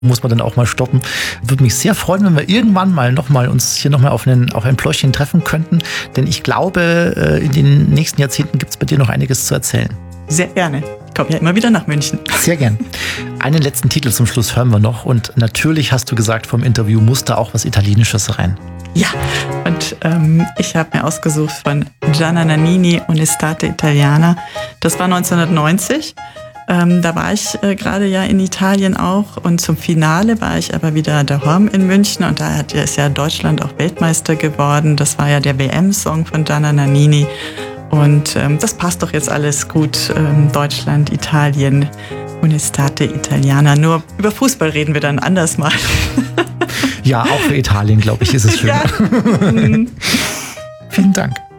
muss man dann auch mal stoppen. Würde mich sehr freuen, wenn wir irgendwann mal uns hier nochmal auf ein Pläuschchen treffen könnten, denn ich glaube, in den nächsten Jahrzehnten gibt es bei dir noch einiges zu erzählen. Sehr gerne. Ich komme ja immer wieder nach München. Sehr gern. Einen letzten Titel zum Schluss hören wir noch und natürlich hast du gesagt, vom Interview muss da auch was Italienisches rein. Ja, und ich habe mir ausgesucht von Gianna Nannini, Un'estate italiana. Das war 1990. Da war ich gerade ja in Italien auch und zum Finale war ich aber wieder daheim in München und da ist ja Deutschland auch Weltmeister geworden. Das war ja der WM-Song von Gianna Nannini und das passt doch jetzt alles gut. Deutschland, Italien, Un'estate italiana. Nur über Fußball reden wir dann anders mal. Ja, auch für Italien, glaube ich, ist es schön. Ja. Vielen Dank.